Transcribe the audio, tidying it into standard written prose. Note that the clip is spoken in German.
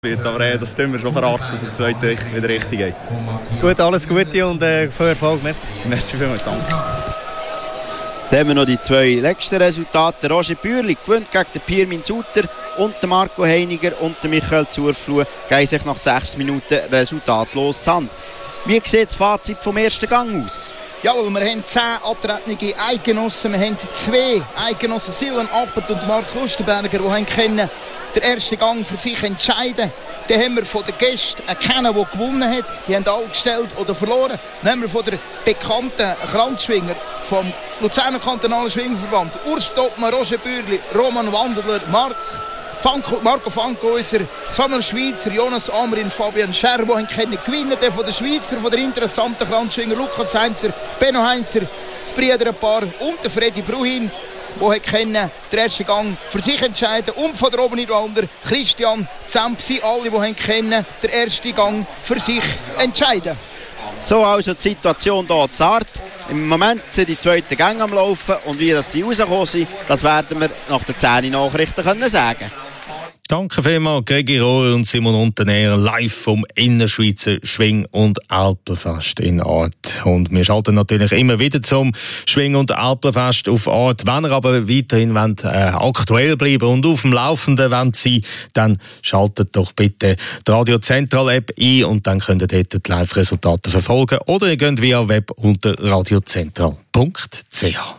Aber das tun wir schon verraten, dass es im zweiten wieder richtig geht. Gut, alles Gute und viel Erfolg. Merci. Merci vielmals, danke. Dann haben wir noch die zwei letzten Resultate. Roger Bürli gewinnt gegen den Pirmin Suter und den Marco Heiniger und den Michael Zurfluh geben sich nach 6 Minuten resultatlos die Hand. Wie sieht das Fazit vom ersten Gang aus? Ja, wir haben 10 angetretene Eidgenossen. Wir haben 2 Eidgenossen, Silvan Appert und Mark Lustenberger, die haben können den ersten Gang für sich entscheiden. Dann haben wir von den Gästen kennen, der gewonnen hat. Die haben alle gestellt oder verloren. Dann haben wir von der bekannten Kranzschwinger vom Luzerner Kantonalen Schwingverband Urs Topmann, Roger Bürli, Roman Wandeler, Marco Fankhäuser, Samuel Schweizer, Jonas Amrin, Fabian Scher, die können gewinnen. Dann von den Schweizer, von der interessanten Kranzschwinger Lukas Heinzer, Benno Heinzer, das Brüderpaar und der Freddy Bruhin, die den ersten Gang für sich entscheiden. Und von der Oberniederlander Christian Zemp sind alle, die den ersten Gang für sich entscheiden. So also die Situation hier in Zart. Im Moment sind die zweiten Gänge am Laufen und wie sie rausgekommen sind, das werden wir nach den 10 Nachrichten sagen können. Danke vielmals, Gregi Rohr und Simon Unternehrer, live vom Innerschweizer Schwing- und Alpenfest in Art. Und wir schalten natürlich immer wieder zum Schwing- und Alpenfest auf Art. Wenn ihr aber weiterhin aktuell bleiben und auf dem Laufenden sein, dann schaltet doch bitte die Radio Central App ein und dann könnt ihr dort die Live-Resultate verfolgen. Oder ihr geht via Web unter radiocentral.ch.